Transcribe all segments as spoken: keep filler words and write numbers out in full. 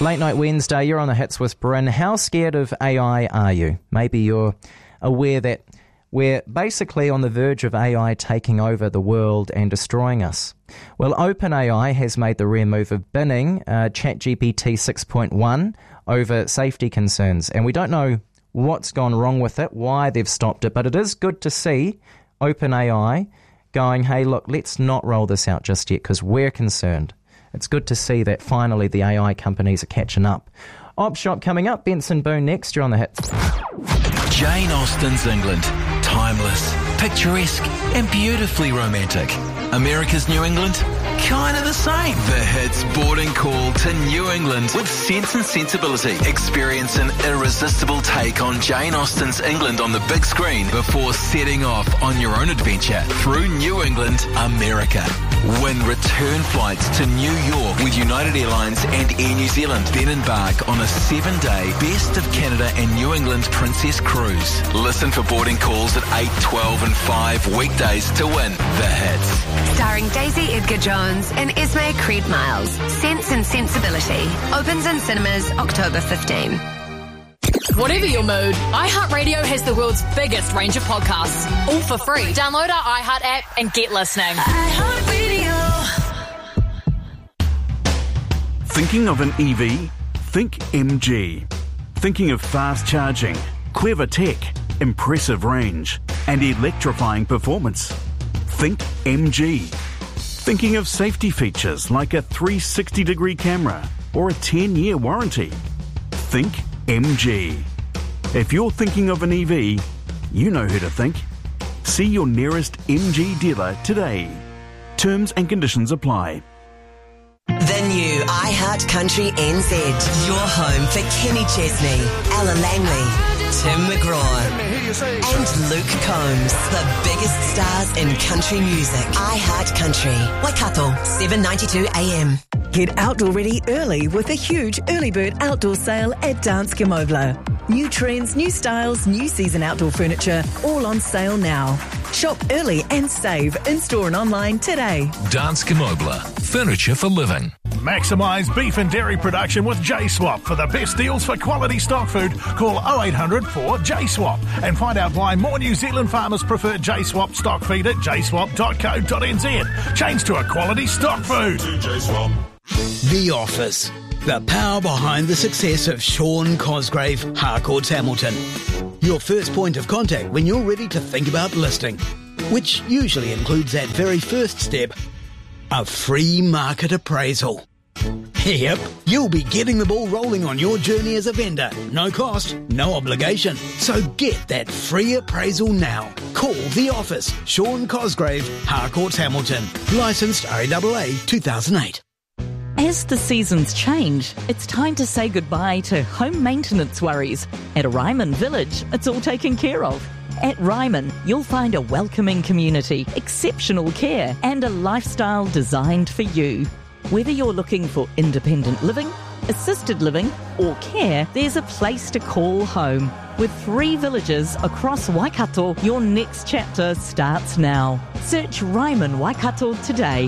Late Night Wednesday, you're on the Hits with Bryn. How scared of A I are you? Maybe you're aware that we're basically on the verge of A I taking over the world and destroying us. Well, OpenAI has made the rare move of binning uh, ChatGPT six point one over safety concerns, and we don't know what's gone wrong with it, why they've stopped it, but it is good to see OpenAI going, hey, look, let's not roll this out just yet because we're concerned. It's good to see that finally the A I companies are catching up. Op Shop coming up, Benson Boone next, you're on the Hits. Jane Austen's England. Timeless, picturesque and beautifully romantic. America's New England? Kind of the same. The Hits boarding call to New England with Sense and Sensibility. Experience an irresistible take on Jane Austen's England on the big screen before setting off on your own adventure through New England, America. Win return flights to New York with United Airlines and Air New Zealand. Then embark on a seven-day Best of Canada and New England Princess Cruise. Listen for boarding calls at eight, twelve and five weekdays to win The Hits. Starring Daisy Edgar-Jones and Esme Creed Miles. Sense and Sensibility. Opens in cinemas October fifteenth. Whatever your mood, iHeartRadio has the world's biggest range of podcasts, all for free. Download our iHeart app and get listening. iHeartRadio. Thinking of an E V? Think M G. Thinking of fast charging, clever tech, impressive range, and electrifying performance? Think M G. Thinking of safety features like a three sixty degree camera or a ten-year warranty? Think M G. If you're thinking of an E V, you know who to think. See your nearest M G dealer today. Terms and conditions apply. The new iHeart Country N Z. Your home for Kenny Chesney, Ella Langley, Tim McGraw, and Luke Combs. The biggest stars in country music. iHeart Country. Waikato, seven ninety-two A M. Get outdoor ready early with a huge early bird outdoor sale at Danske Møbler. New trends, new styles, new season outdoor furniture, all on sale now. Shop early and save in-store and online today. Danske Møbler. Furniture for living. Maximise beef and dairy production with J Swap. For the best deals for quality stock food, call oh eight hundred four J swap and find out why more New Zealand farmers prefer J Swap stock feed at j swap dot co dot n z. Change to a quality stock food. J Swap. The Office. The power behind the success of Sean Cosgrave, Harcourts Hamilton. Your first point of contact when you're ready to think about listing, which usually includes that very first step, a free market appraisal. Yep, you'll be getting the ball rolling on your journey as a vendor. No cost, no obligation. So get that free appraisal now. Call The Office. Sean Cosgrave, Harcourts Hamilton. Licensed R A A A two thousand eight. As the seasons change, it's time to say goodbye to home maintenance worries. At Ryman Village, it's all taken care of. At Ryman, you'll find a welcoming community, exceptional care, and a lifestyle designed for you. Whether you're looking for independent living, assisted living, or care, there's a place to call home. With three villages across Waikato, your next chapter starts now. Search Ryman Waikato today.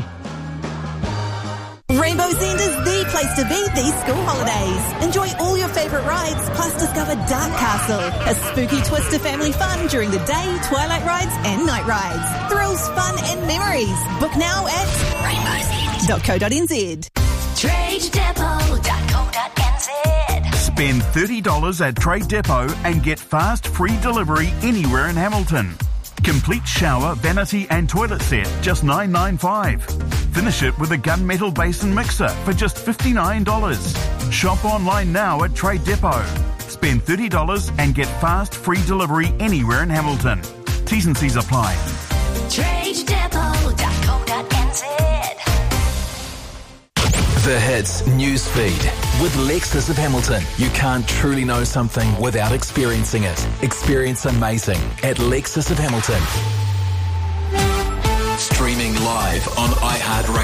Rainbow's End is the place to be these school holidays. Enjoy all your favourite rides, plus discover Dark Castle, a spooky twist to family fun during the day, twilight rides and night rides. Thrills, fun and memories. Book now at rainbows end dot co dot n z. trade depot dot co dot n z. Spend thirty dollars at Trade Depot and get fast free delivery anywhere in Hamilton. Complete shower, vanity and toilet set, just nine ninety-five. Finish it with a gunmetal basin mixer for just fifty-nine dollars. Shop online now at Trade Depot. Spend thirty dollars and get fast free delivery anywhere in Hamilton. T's and C's apply. trade depot dot co dot n z. The Hits news feed with Lexus of Hamilton. You can't truly know something without experiencing it. Experience amazing at Lexus of Hamilton. Streaming live on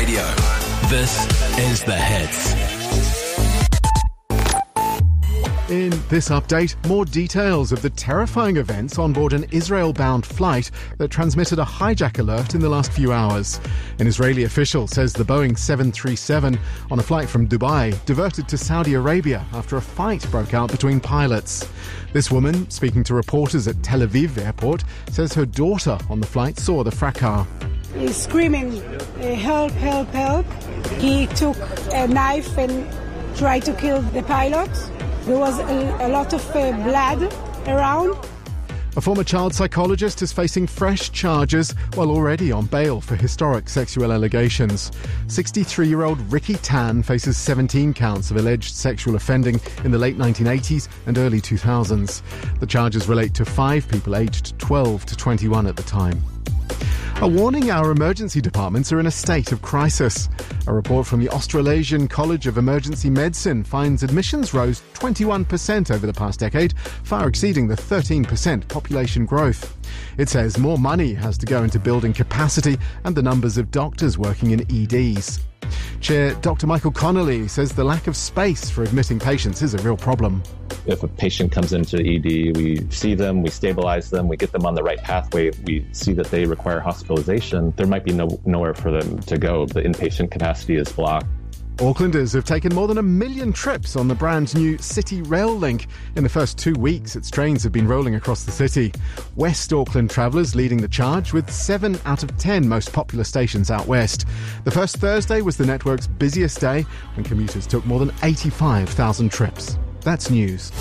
iHeartRadio. This is The Hits. In this update, more details of the terrifying events on board an Israel-bound flight that transmitted a hijack alert in the last few hours. An Israeli official says the Boeing seven thirty-seven on a flight from Dubai diverted to Saudi Arabia after a fight broke out between pilots. This woman, speaking to reporters at Tel Aviv airport, says her daughter on the flight saw the fracas. He's screaming, help, help, help. He took a knife and tried to kill the pilot. There was a, a lot of uh, blood around. A former child psychologist is facing fresh charges while already on bail for historic sexual allegations. sixty-three-year-old Ricky Tan faces seventeen counts of alleged sexual offending in the late nineteen eighties and early two thousands. The charges relate to five people aged twelve to twenty-one at the time. A warning: our emergency departments are in a state of crisis. A report from the Australasian College of Emergency Medicine finds admissions rose twenty-one percent over the past decade, far exceeding the thirteen percent population growth. It says more money has to go into building capacity and the numbers of doctors working in E Ds. Chair Doctor Michael Connolly says the lack of space for admitting patients is a real problem. If a patient comes into the E D, we see them, we stabilize them, we get them on the right pathway, we see that they require hospitalization, there might be no, nowhere for them to go. The inpatient capacity is blocked. Aucklanders have taken more than a million trips on the brand new City Rail Link. In the first two weeks, its trains have been rolling across the city. West Auckland travellers leading the charge, with seven out of ten most popular stations out west. The first Thursday was the network's busiest day, when commuters took more than eighty-five thousand trips. That's news.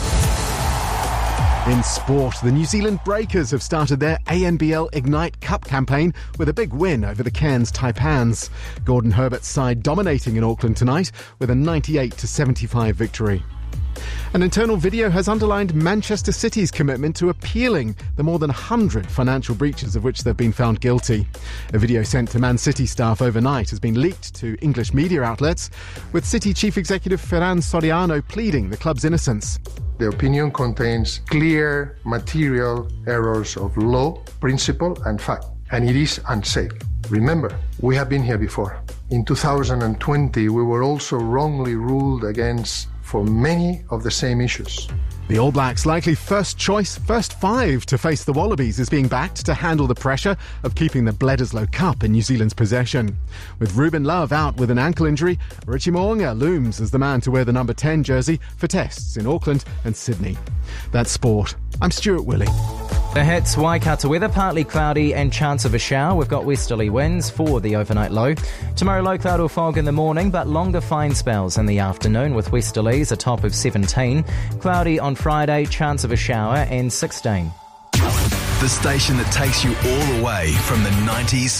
In sport, the New Zealand Breakers have started their A N B L Ignite Cup campaign with a big win over the Cairns Taipans. Gordon Herbert's side dominating in Auckland tonight with a ninety-eight to seventy-five victory. An internal video has underlined Manchester City's commitment to appealing the more than one hundred financial breaches of which they've been found guilty. A video sent to Man City staff overnight has been leaked to English media outlets, with City Chief Executive Ferran Soriano pleading the club's innocence. The opinion contains clear material errors of law, principle and fact, and it is unsafe. Remember, we have been here before. In two thousand twenty, we were also wrongly ruled against for many of the same issues. The All Blacks' likely first choice, first five to face the Wallabies is being backed to handle the pressure of keeping the Bledisloe Cup in New Zealand's possession. With Ruben Love out with an ankle injury, Richie Mo'unga looms as the man to wear the number ten jersey for tests in Auckland and Sydney. That's sport. I'm Stuart Willey. The Hits Waikato weather, partly cloudy and chance of a shower. We've got westerly winds for the overnight low. Tomorrow, low cloud or fog in the morning, but longer fine spells in the afternoon with westerlies, a top of seventeen. Cloudy on Friday, chance of a shower and sixteen. The station that takes you all the way from the nineties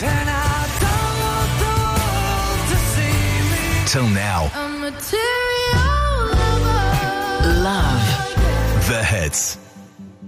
till now. Love. The Hits.